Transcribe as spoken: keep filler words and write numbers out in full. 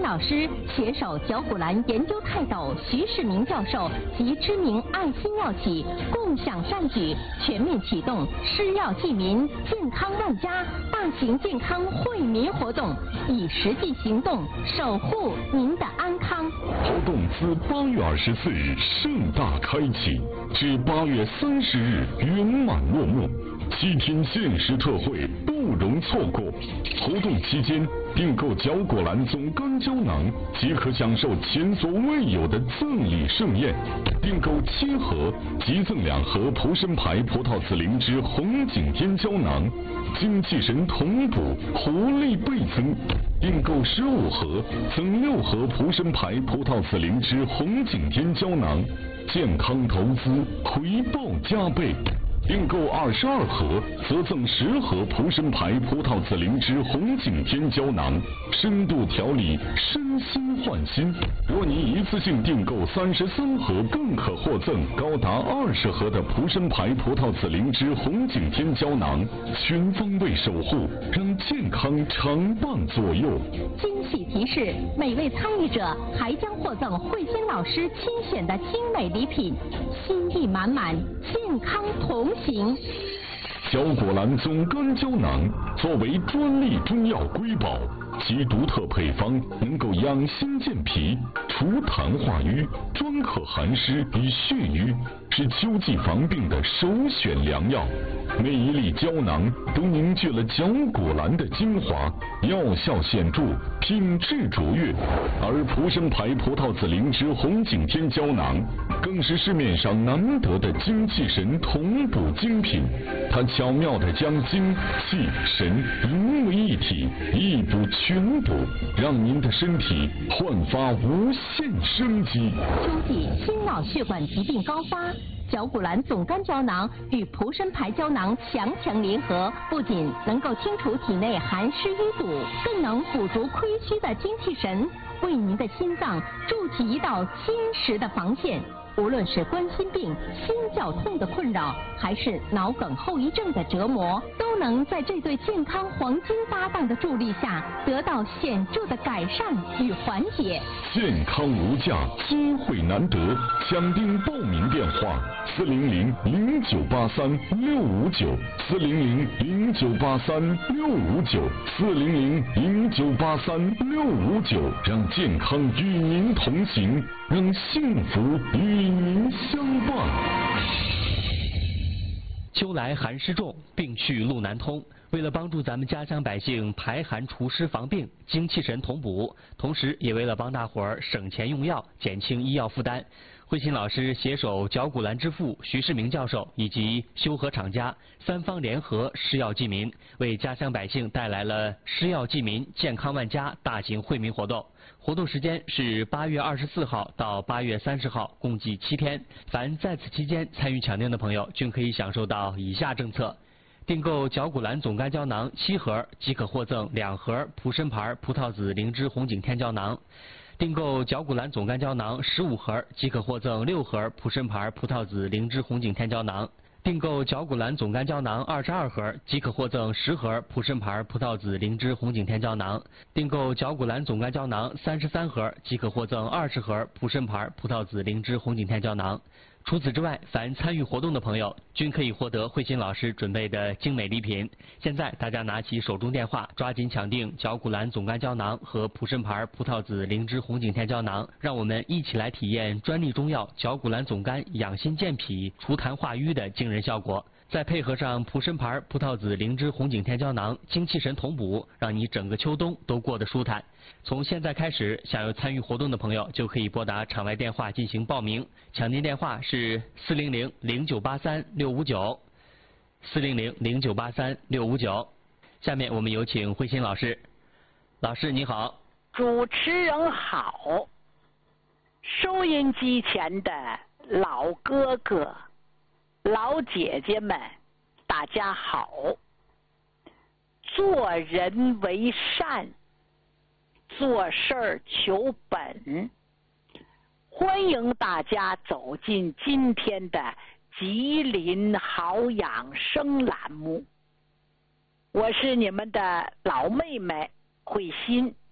老师携手绞股蓝研究泰斗徐世明教授及知名爱心药企，共享善举，全面启动施药济民、健康万家大型健康惠民活动，以实际行动守护您的安康。 活动自八月二十四日盛大开启，至八月三十日圆满落幕。七天限时特惠不容错过。活动期间订购绞股蓝总干胶囊即可享受前所未有的赠礼盛宴。订购七盒即赠两盒普参牌葡萄籽灵芝红景天胶囊，精气神同补，活力倍增。订购十五盒赠六盒普参牌葡萄籽灵芝红景天胶囊，健康投资回报加倍。订购二十二盒，则赠十盒普参牌葡萄籽灵芝红景天胶囊，深度调理，身心焕新。若您一次性订购三十三盒，更可获赠高达二十盒的普参牌葡萄籽灵芝红景天胶囊，全方位守护，让健康常伴左右。 惊喜提示：每位参与者还将获赠慧心老师亲选的精美礼品，心意满满，健康同行。 绞股蓝总干胶囊作为专利中药瑰宝，其独特配方能够养心健脾、除痰化瘀、专克寒湿与血瘀，是秋季防病的首选良药。每一粒胶囊都凝聚了绞股蓝的精华，药效显著，品质卓越。而普参牌葡萄籽灵芝红景天胶囊更是市面上难得的精气神同补精品，它巧妙地将精气神融为一体，一补全补，让您的身体焕发无限生机。 秋季心脑血管疾病高发，绞股蓝总干胶囊与普参牌胶囊强强联合，不仅能够清除体内寒湿淤堵，更能补足亏虚的精气神，为您的心脏筑起一道坚实的防线。无论是冠心病、心绞痛的困扰，还是脑梗后遗症的折磨，都能在这对健康黄金搭档的助力下，得到显著的改善与缓解。 健康无价，机会难得，抢订报名电话：四零零零九八三六五九，四零零零九八三六五九，四零零零九八三六五九，让健康与您同行，让幸福与您相伴。 秋来寒湿重，病去路难通。为了帮助咱们家乡百姓排寒除湿防病、精气神同补，同时也为了帮大伙儿省钱用药、减轻医药负担，慧心老师携手绞股蓝之父徐世明教授以及修和厂家三方联合施药济民，为家乡百姓带来了施药济民、健康万家大型惠民活动。活动时间是八月二十四号到八月三十号，共计七天。凡在此期间参与抢订的朋友，均可以享受到以下政策：订购绞股蓝总干胶囊七盒，即可获赠两盒普参牌葡萄籽灵芝红景天胶囊；订购绞股蓝总干胶囊十五盒，即可获赠六盒普参牌葡萄籽灵芝红景天胶囊；订购绞股蓝总干胶囊二十二盒，即可获赠十盒普参牌葡萄籽灵芝红景天胶囊；订购绞股蓝总干胶囊三十三盒，即可获赠二十盒普参牌葡萄籽灵芝红景天胶囊。除此之外，凡参与活动的朋友均可以获得慧心老师准备的精美礼品。现在大家拿起手中电话，抓紧抢订绞股蓝总干胶囊和普参牌葡萄籽灵芝红景天胶囊，让我们一起来体验专利中药绞股蓝总干养心健脾、除痰化瘀的惊人效果。再配合上普参牌葡萄籽灵芝红景天胶囊，精气神同补，让你整个秋冬都过得舒坦。从现在开始，想要参与活动的朋友就可以拨打场外电话进行报名，抢订电话是四零零零九八三六五九，四零零零九八三六五九。下面我们有请慧心老师。老师你好。 主持人好，收音机前的老哥哥、老姐姐们，大家好。做人为善，做事儿求本。欢迎大家走进今天的吉林好养生栏目，我是你们的老妹妹慧心。